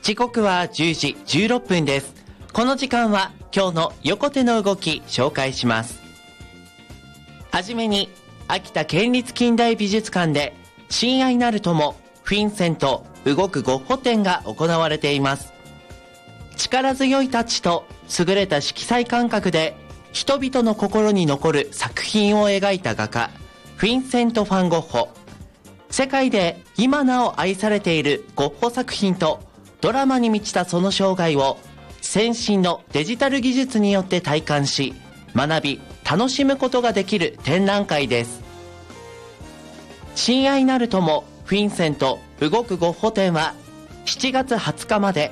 時刻は10時16分です。この時間は今日の横手の動き紹介します。はじめに、秋田県立近代美術館で親愛なる友フィンセント動くゴッホ展が行われています。力強いタッチと優れた色彩感覚で人々の心に残る作品を描いた画家フィンセント・ファン・ゴッホ。世界で今なお愛されているゴッホ作品とドラマに満ちたその生涯を先進のデジタル技術によって体感し学び楽しむことができる展覧会です。親愛なる友フィンセント動くゴッホ展は7月20日まで。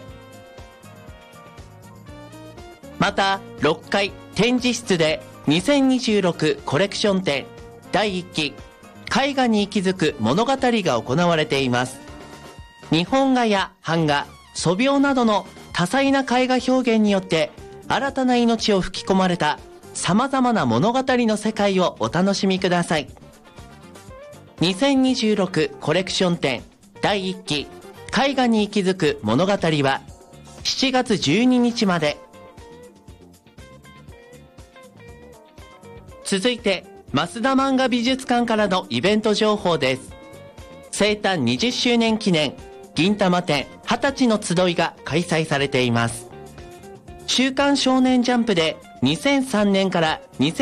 また6階展示室で2026コレクション展第1期絵画に息づく物語が行われています。日本画や版画、素描などの多彩な絵画表現によって新たな命を吹き込まれた様々な物語の世界をお楽しみください。2026コレクション展第1期絵画に息づく物語は7月12日まで。続いて増田漫画美術館からのイベント情報です。生誕20周年記念銀玉展20歳の集いが開催されています。週刊少年ジャンプで2003年から